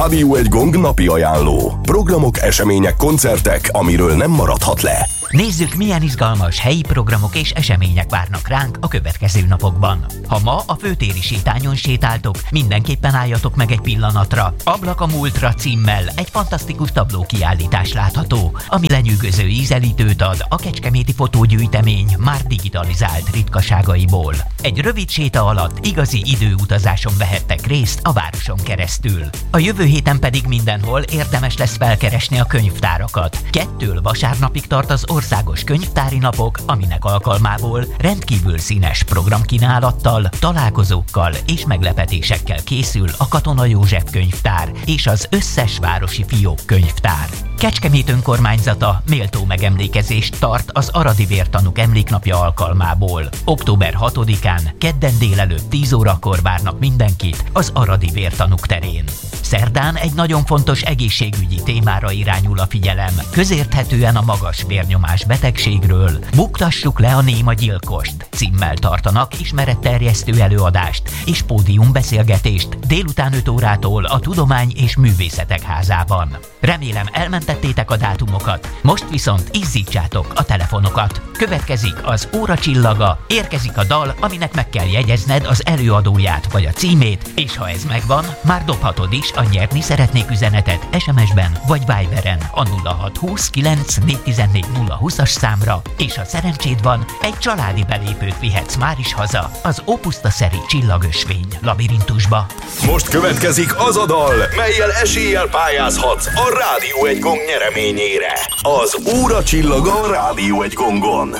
Rádió Egy Gong napi ajánló. Programok, események, koncertek, amiről nem maradhat le. Nézzük, milyen izgalmas helyi programok és események várnak ránk a következő napokban. Ha ma a főtéri sétányon sétáltok, mindenképpen álljatok meg egy pillanatra. Ablak a múltra címmel egy fantasztikus tablókiállítás látható, ami lenyűgöző ízelítőt ad a kecskeméti fotógyűjtemény már digitalizált ritkaságaiból. Egy rövid séta alatt igazi időutazáson vehettek részt a városon keresztül. A jövő héten pedig mindenhol érdemes lesz felkeresni a könyvtárakat. Kettől vasárnapig tart az Országos Könyvtári Napok, aminek alkalmából rendkívül színes programkínálattal, találkozókkal és meglepetésekkel készül a Katona József Könyvtár és az összes városi fiók könyvtár. Kecskemét önkormányzata méltó megemlékezést tart az aradi vértanúk emléknapja alkalmából. Október 6-án, kedden délelőtt 10 órakor várnak mindenkit az aradi vértanúk terén. Szerdán egy nagyon fontos egészségügyi témára irányul a figyelem. Közérthetően a magas vérnyomás betegségről Buktassuk le a néma gyilkost címmel tartanak ismeretterjesztő előadást és pódiumbeszélgetést délután 5 órától a Tudomány és Művészetek Házában. Remélem elmentettétek a dátumokat, most viszont izzítsátok a telefonokat. Következik az óra csillaga, érkezik a dal, aminek meg kell jegyezned az előadóját vagy a címét, és ha ez megvan, már dobhatod is a nyerni szeretnék üzenetet SMS-ben vagy Viberen a 0620 9 414 020-as számra, és ha szerencséd van, egy családi belépőt vihetsz már is haza az Opuszta-szeri csillagösvény labirintusba. Most következik az a dal, mellyel eséllyel pályázhatsz a Rádió Egy Gong nyereményére. Az óra csillaga a Rádió Egy Gongon.